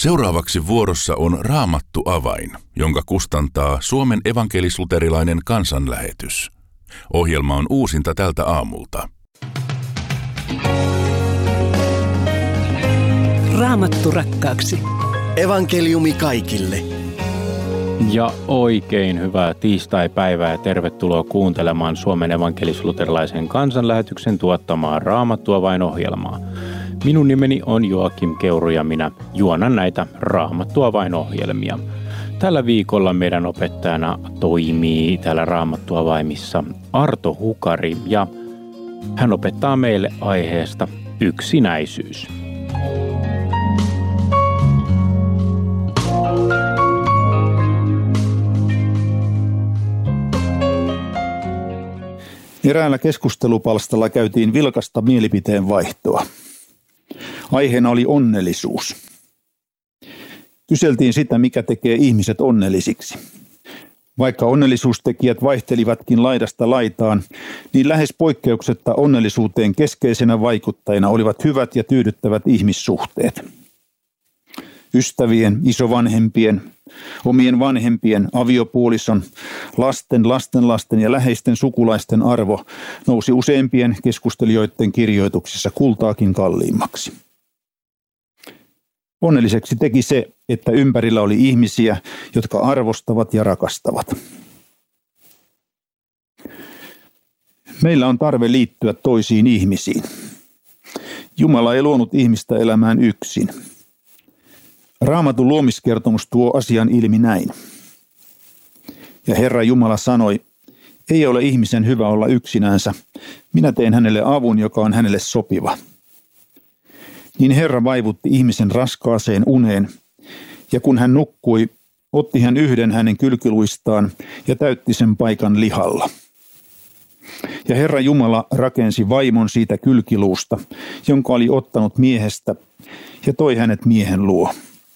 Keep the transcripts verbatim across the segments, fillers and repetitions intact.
Seuraavaksi vuorossa on Raamattu avain, jonka kustantaa Suomen evankelis-luterilainen kansanlähetys. Ohjelma on uusinta tältä aamulta. Raamattu rakkaaksi. Evankeliumi kaikille. Ja oikein hyvää tiistai-päivää ja tervetuloa kuuntelemaan Suomen evankelis-luterilaisen kansanlähetyksen tuottamaa Raamattu avain -ohjelmaa. Minun nimeni on Joakim Keuru ja minä juonan näitä Raamattu avain -ohjelmia. Tällä viikolla meidän opettajana toimii täällä Raamattu avaimissa Arto Hukari ja hän opettaa meille aiheesta yksinäisyys. Eräällä keskustelupalstalla käytiin vilkasta mielipiteen vaihtoa. Aiheena oli onnellisuus. Kyseltiin sitä, mikä tekee ihmiset onnellisiksi. Vaikka onnellisuustekijät vaihtelivatkin laidasta laitaan, niin lähes poikkeuksetta onnellisuuteen keskeisenä vaikuttajina olivat hyvät ja tyydyttävät ihmissuhteet. Ystävien, isovanhempien, omien vanhempien, aviopuolison, lasten, lastenlasten ja läheisten sukulaisten arvo nousi useimpien keskustelijoiden kirjoituksissa kultaakin kalliimmaksi. Onnelliseksi teki se, että ympärillä oli ihmisiä, jotka arvostavat ja rakastavat. Meillä on tarve liittyä toisiin ihmisiin. Jumala ei luonut ihmistä elämään yksin. Raamatun luomiskertomus tuo asian ilmi näin. Ja Herra Jumala sanoi, ei ole ihmisen hyvä olla yksinänsä. Minä teen hänelle avun, joka on hänelle sopiva. Niin Herra vaivutti ihmisen raskaaseen uneen, ja kun hän nukkui, otti hän yhden hänen kylkiluistaan ja täytti sen paikan lihalla. Ja Herra Jumala rakensi vaimon siitä kylkiluusta, jonka oli ottanut miehestä, ja toi hänet miehen luo.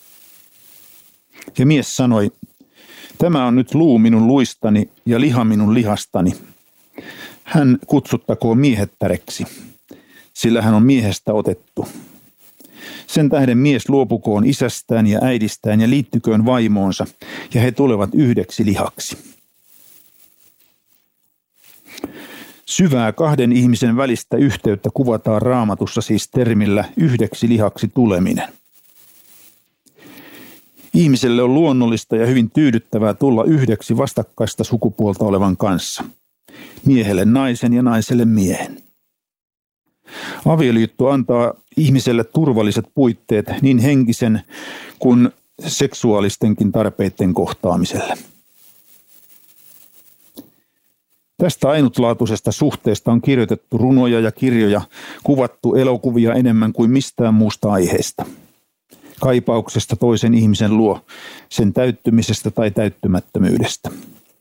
Ja mies sanoi, tämä on nyt luu minun luistani ja liha minun lihastani. Hän kutsuttakoon miehettäreksi, sillä hän on miehestä otettu. Sen tähden mies luopukoon isästään ja äidistään ja liittyköön vaimoonsa, ja he tulevat yhdeksi lihaksi. Syvää kahden ihmisen välistä yhteyttä kuvataan Raamatussa siis termillä yhdeksi lihaksi tuleminen. Ihmiselle on luonnollista ja hyvin tyydyttävää tulla yhdeksi vastakkaista sukupuolta olevan kanssa. Miehelle naisen ja naiselle miehen. Avioliitto antaa ihmiselle turvalliset puitteet niin henkisen kuin seksuaalistenkin tarpeiden kohtaamiselle. Tästä ainutlaatuisesta suhteesta on kirjoitettu runoja ja kirjoja, kuvattu elokuvia enemmän kuin mistään muusta aiheesta. Kaipauksesta toisen ihmisen luo, sen täyttymisestä tai täyttymättömyydestä.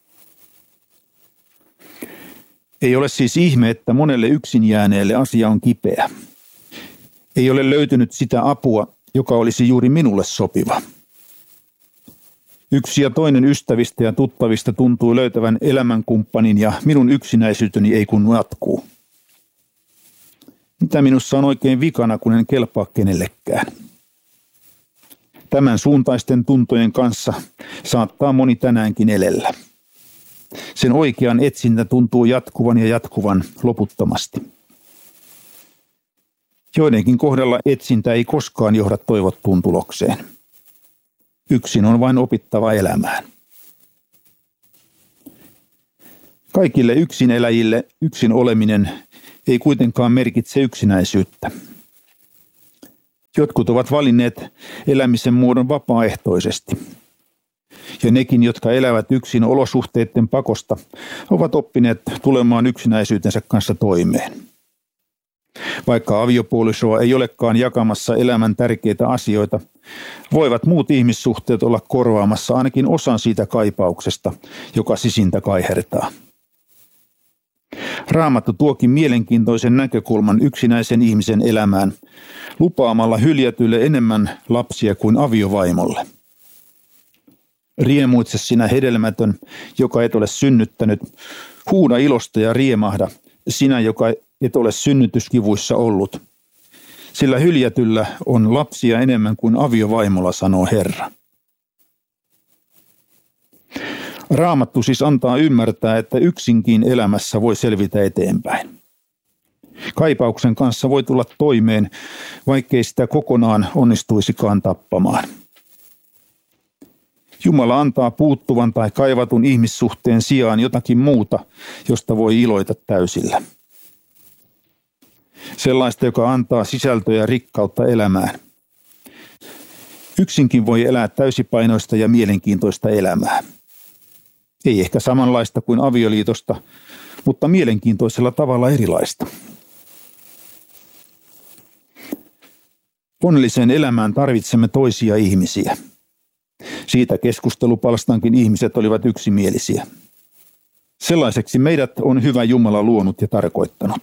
Ei ole siis ihme, että monelle yksin jääneelle asia on kipeä. Ei ole löytynyt sitä apua, joka olisi juuri minulle sopiva. Yksi ja toinen ystävistä ja tuttavista tuntuu löytävän elämänkumppanin ja minun yksinäisyyteni ei kun jatkuu. Mitä minussa on oikein vikana, kun en kelpaa kenellekään? Tämän suuntaisten tuntojen kanssa saattaa moni tänäänkin elellä. Sen oikean etsintä tuntuu jatkuvan ja jatkuvan loputtomasti. Joidenkin kohdalla etsintä ei koskaan johda toivottuun tulokseen. Yksin on vain opittava elämään. Kaikille yksineläjille yksin oleminen ei kuitenkaan merkitse yksinäisyyttä. Jotkut ovat valinneet elämisen muodon vapaaehtoisesti. Ja nekin, jotka elävät yksin olosuhteiden pakosta, ovat oppineet tulemaan yksinäisyytensä kanssa toimeen. Vaikka aviopuolisoa ei olekaan jakamassa elämän tärkeitä asioita, voivat muut ihmissuhteet olla korvaamassa ainakin osan siitä kaipauksesta, joka sisintä kaihertaa. Raamattu tuokin mielenkiintoisen näkökulman yksinäisen ihmisen elämään, lupaamalla hyljätylle enemmän lapsia kuin aviovaimolle. Riemuitse sinä hedelmätön, joka et ole synnyttänyt, huuda ilosta ja riemahda, sinä, joka et ole synnytyskivuissa ollut. sillä hyljätyllä on lapsia enemmän kuin aviovaimolla, sanoo Herra. Raamattu siis antaa ymmärtää, että yksinkin elämässä voi selvitä eteenpäin. Kaipauksen kanssa voi tulla toimeen, vaikkei sitä kokonaan onnistuisikaan tappamaan. Jumala antaa puuttuvan tai kaivatun ihmissuhteen sijaan jotakin muuta, josta voi iloita täysillä. Sellaista, joka antaa sisältöä ja rikkautta elämään. Yksinkin voi elää täysipainoista ja mielenkiintoista elämää. Ei ehkä samanlaista kuin avioliitosta, mutta mielenkiintoisella tavalla erilaista. Onnelliseen elämään tarvitsemme toisia ihmisiä. Siitä keskustelupalstankin ihmiset olivat yksimielisiä. Sellaiseksi meidät on hyvä Jumala luonut ja tarkoittanut.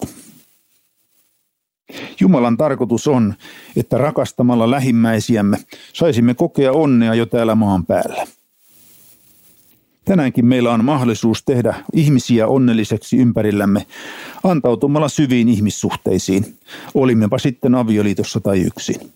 Jumalan tarkoitus on, että rakastamalla lähimmäisiämme saisimme kokea onnea jo täällä maan päällä. Tänäänkin meillä on mahdollisuus tehdä ihmisiä onnelliseksi ympärillämme antautumalla syviin ihmissuhteisiin, olimmepa sitten avioliitossa tai yksin.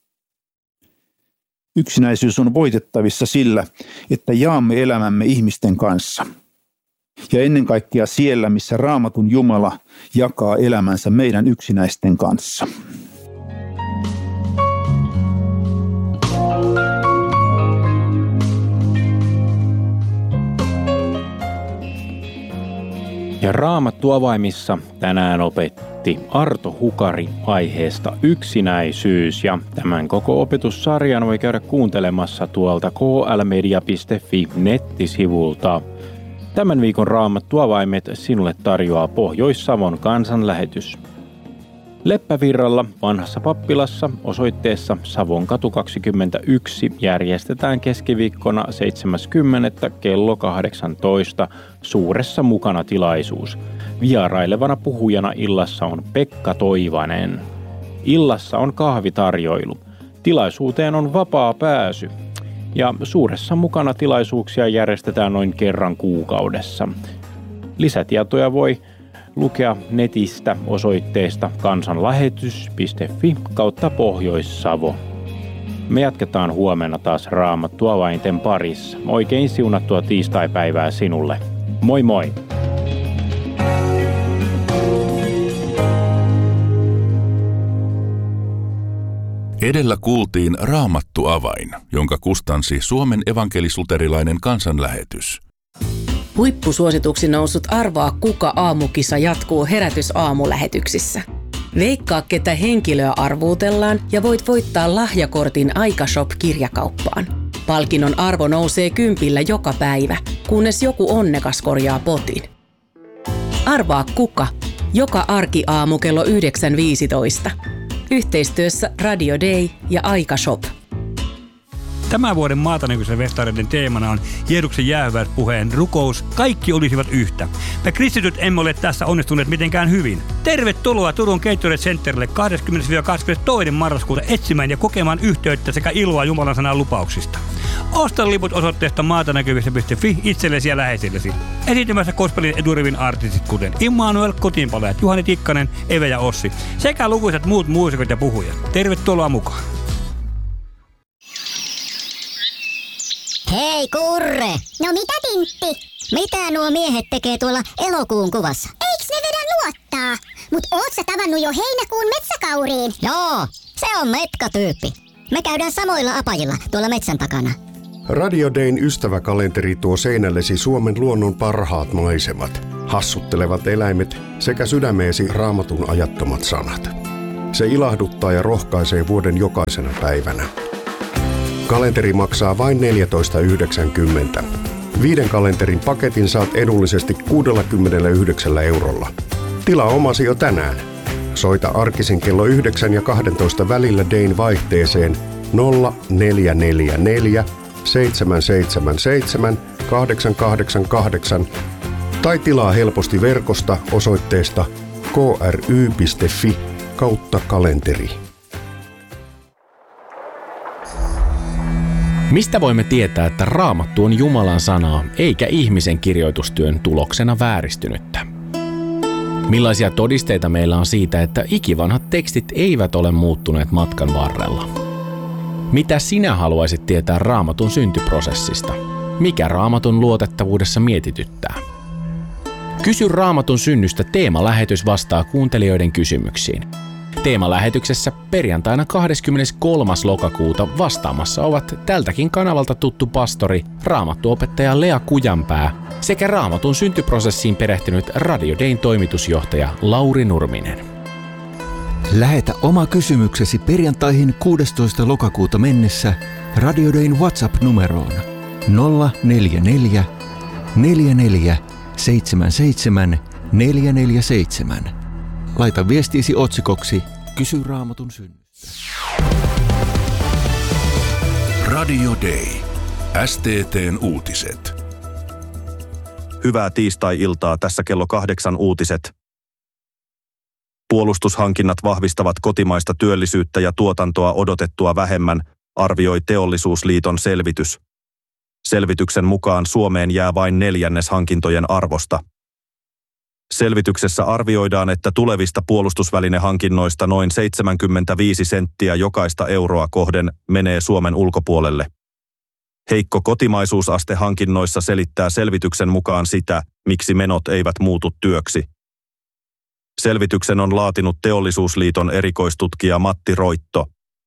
Yksinäisyys on voitettavissa sillä, että jaamme elämämme ihmisten kanssa. Ja ennen kaikkea siellä, missä Raamatun Jumala jakaa elämänsä meidän yksinäisten kanssa. Ja Raamattu avaimissa tänään opetti Arto Hukari aiheesta yksinäisyys, ja tämän koko opetussarjan voi käydä kuuntelemassa tuolta k l media piste f i nettisivulta. Tämän viikon Raamattu avaimet sinulle tarjoaa Pohjois-Savon kansanlähetys. Leppävirralla vanhassa pappilassa osoitteessa Savonkatu kaksikymmentäyksi järjestetään keskiviikkona seitsemäs kymmenettä kello kahdeksantoista suuressa mukana tilaisuus. Vierailevana puhujana illassa on Pekka Toivanen. Illassa on kahvitarjoilu. Tilaisuuteen on vapaa pääsy. Ja suuressa mukana tilaisuuksia järjestetään noin kerran kuukaudessa. Lisätietoja voi lukea netistä osoitteesta kansanlähetys piste f i kautta Pohjois-Savo. Me jatketaan huomenna taas Raamattu avainten parissa. Oikein siunattua tiistaipäivää sinulle. Moi moi! Edellä kuultiin Raamattu avain, jonka kustansi Suomen evankelis-luterilainen kansanlähetys. Huippusuosituksi noussut Arvaa kuka -aamukisa jatkuu Herätys-aamulähetyksissä. Veikkaa, ketä henkilöä arvuutellaan ja voit voittaa lahjakortin Aikashop-kirjakauppaan. Palkinnon arvo nousee kympillä joka päivä, kunnes joku onnekas korjaa potin. Arvaa kuka, joka arkiaamu kello yhdeksän viisitoista. Yhteistyössä Radio Day ja Aikashop. Tämän vuoden Maatanäkyisen festareiden teemana on Jeesuksen jäähyväispuheen rukous, kaikki olisivat yhtä. Me kristityt emme ole tässä onnistuneet mitenkään hyvin. Tervetuloa Turun Gatorade Centerille kahdeskymmenes kahdeskymmenestoinen marraskuuta etsimään ja kokemaan yhteyttä sekä iloa Jumalan sanan lupauksista. Osta liput osoitteesta maatanäkyvissä piste f i itsellesi ja läheisillesi. Esiintymässä gospelin edurivin artistit kuten Immanuel, Kotiinpalajat, Juhani Tikkanen, Eve ja Ossi sekä lukuisat muut muusikot ja puhujat. Tervetuloa mukaan! Hei Kurre! No mitä Tintti? Mitä nuo miehet tekee tuolla elokuun kuvassa? Eiks ne vedä nuottaa? Mut oot sä tavannut jo heinäkuun metsäkauriin? Joo, se on metkatyyppi. Me käydään samoilla apajilla tuolla metsän takana. Radio Dayn ystäväkalenteri tuo seinällesi Suomen luonnon parhaat maisemat, hassuttelevat eläimet sekä sydämeesi Raamatun ajattomat sanat. Se ilahduttaa ja rohkaisee vuoden jokaisena päivänä. Kalenteri maksaa vain neljätoista yhdeksänkymmentä. Viiden kalenterin paketin saat edullisesti kuusikymmentäyhdeksän eurolla. Tilaa omasi jo tänään. Soita arkisin kello yhdeksän ja kaksitoista välillä Dayn vaihteeseen nolla neljä neljä neljä seitsemän seitsemän seitsemän kahdeksan kahdeksan kahdeksan tai tilaa helposti verkosta osoitteesta k r y piste f i kautta kalenteri. Mistä voimme tietää, että Raamattu on Jumalan sanaa eikä ihmisen kirjoitustyön tuloksena vääristynyttä? Millaisia todisteita meillä on siitä, että ikivanhat tekstit eivät ole muuttuneet matkan varrella? Mitä sinä haluaisit tietää Raamatun syntyprosessista? Mikä Raamatun luotettavuudessa mietityttää? Kysy Raamatun synnystä teemalähetys vastaa kuuntelijoiden kysymyksiin. Teemalähetyksessä perjantaina kahdeskymmeneskolmas lokakuuta vastaamassa ovat tältäkin kanavalta tuttu pastori, raamattuopettaja Lea Kujanpää sekä Raamatun syntyprosessiin perehtynyt Radio Dayn toimitusjohtaja Lauri Nurminen. Lähetä oma kysymyksesi perjantaihin kuudestoista lokakuuta mennessä Radio Dayn WhatsApp-numeroon nolla neljä neljä, neljä neljä, seitsemän seitsemän, neljä neljä seitsemän. Laita viestiisi otsikoksi Kysy Raamatun synnystä. Radio Day. S T T:n uutiset. Hyvää tiistai-iltaa, tässä kello kahdeksan uutiset. Puolustushankinnat vahvistavat kotimaista työllisyyttä ja tuotantoa odotettua vähemmän, arvioi Teollisuusliiton selvitys. Selvityksen mukaan Suomeen jää vain neljännes hankintojen arvosta. Selvityksessä arvioidaan, että tulevista puolustusvälinehankinnoista noin seitsemänkymmentäviisi senttiä jokaista euroa kohden menee Suomen ulkopuolelle. Heikko kotimaisuusaste hankinnoissa selittää selvityksen mukaan sitä, miksi menot eivät muutu työksi. Selvityksen on laatinut Teollisuusliiton erikoistutkija Matti Roitto.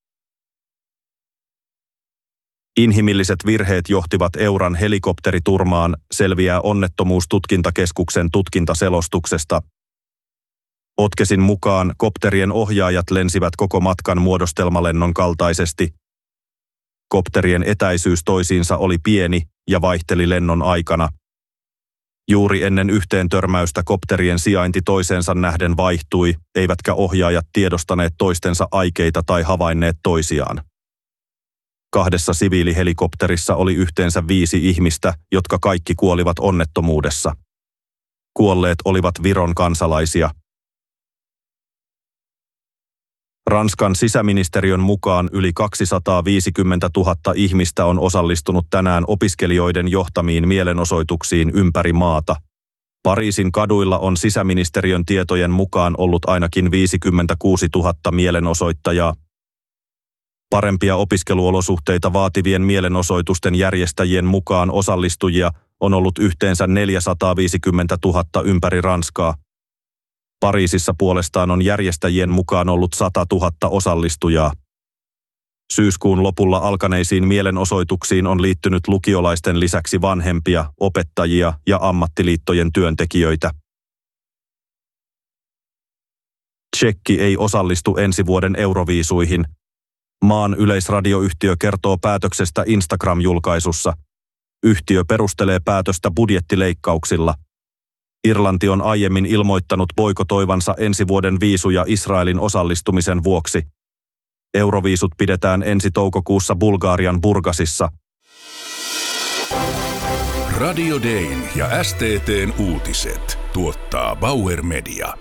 Inhimilliset virheet johtivat Euran helikopteriturmaan, selviää Onnettomuustutkintakeskuksen tutkintaselostuksesta. Otkesin mukaan kopterien ohjaajat lensivät koko matkan muodostelmalennon kaltaisesti. Kopterien etäisyys toisiinsa oli pieni ja vaihteli lennon aikana. Juuri ennen yhteen törmäystä kopterien sijainti toiseensa nähden vaihtui, eivätkä ohjaajat tiedostaneet toistensa aikeita tai havainneet toisiaan. Kahdessa siviilihelikopterissa oli yhteensä viisi ihmistä, jotka kaikki kuolivat onnettomuudessa. Kuolleet olivat Viron kansalaisia. Ranskan sisäministeriön mukaan yli kaksisataaviisikymmentätuhatta ihmistä on osallistunut tänään opiskelijoiden johtamiin mielenosoituksiin ympäri maata. Pariisin kaduilla on sisäministeriön tietojen mukaan ollut ainakin viisikymmentäkuusituhatta mielenosoittajaa. Parempia opiskeluolosuhteita vaativien mielenosoitusten järjestäjien mukaan osallistujia on ollut yhteensä neljäsataaviisikymmentätuhatta ympäri Ranskaa. Pariisissa puolestaan on järjestäjien mukaan ollut sata tuhatta osallistujaa. Syyskuun lopulla alkaneisiin mielenosoituksiin on liittynyt lukiolaisten lisäksi vanhempia, opettajia ja ammattiliittojen työntekijöitä. Tšekki ei osallistu ensi vuoden euroviisuihin. Maan yleisradioyhtiö kertoo päätöksestä Instagram-julkaisussa. Yhtiö perustelee päätöstä budjettileikkauksilla. Irlanti on aiemmin ilmoittanut boikotoivansa ensi vuoden viisuja Israelin osallistumisen vuoksi. Euroviisut pidetään ensi toukokuussa Bulgarian Burgasissa. Radio Dayn ja S T T:n uutiset tuottaa Bauer Media.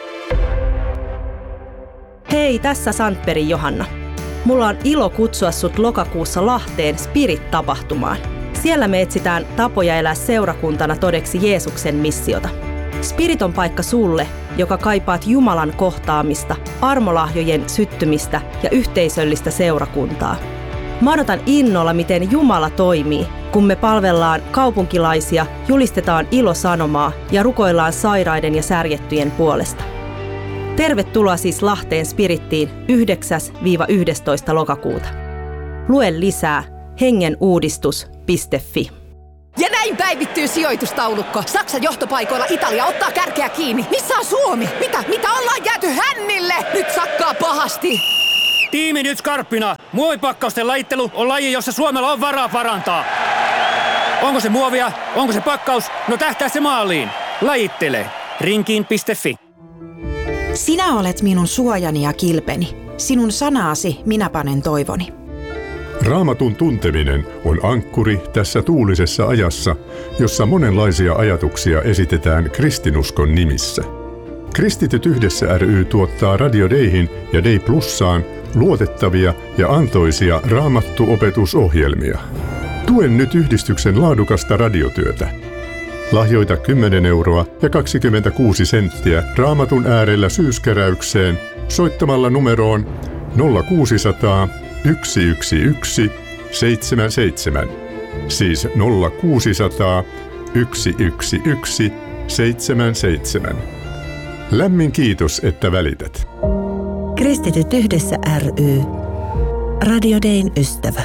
Hei, tässä Sandbergin Johanna. Mulla on ilo kutsua sut lokakuussa Lahteen Spirit-tapahtumaan. Siellä me etsitään tapoja elää seurakuntana todeksi Jeesuksen missiota. Spirit on paikka sulle, joka kaipaat Jumalan kohtaamista, armolahjojen syttymistä ja yhteisöllistä seurakuntaa. Mä odotan innolla, miten Jumala toimii, kun me palvellaan kaupunkilaisia, julistetaan ilosanomaa ja rukoillaan sairaiden ja särjettyjen puolesta. Tervetuloa siis Lahteen Spirittiin yhdeksäs yhdestoista lokakuuta. Lue lisää hengenuudistus piste fi. Ja näin päivittyy sijoitustaulukko. Saksan johtopaikoilla Italia ottaa kärkeä kiinni. Missä on Suomi? Mitä? Mitä ollaan jääty hännille? Nyt sakkaa pahasti. Tiimi nyt skarppina. Muovipakkausten lajittelu on laji, jossa Suomella on varaa parantaa. Onko se muovia? Onko se pakkaus? No tähtää se maaliin. Lajittele. rinkiin piste fi. Sinä olet minun suojani ja kilpeni. Sinun sanaasi minä panen toivoni. Raamatun tunteminen on ankkuri tässä tuulisessa ajassa, jossa monenlaisia ajatuksia esitetään kristinuskon nimissä. Kristityt yhdessä ry tuottaa Radio Dayhin ja Day Plussaan luotettavia ja antoisia raamattuopetusohjelmia. Tue nyt yhdistyksen laadukasta radiotyötä. Lahjoita kymmenen euroa ja kaksikymmentäkuusi senttiä Raamatun äärellä syyskeräykseen soittamalla numeroon nolla kuusisataa yksi yksi yksi seitsemän seitsemän, siis nolla kuusisataa yksi yksi yksi seitsemän seitsemän. Lämmin kiitos, että välität. Kristityt yhdessä ry. Radio Dayn ystävä.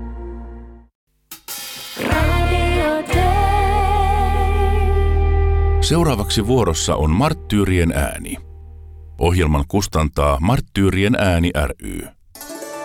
Seuraavaksi vuorossa on Marttyyrien ääni. Ohjelman kustantaa Marttyyrien ääni ry.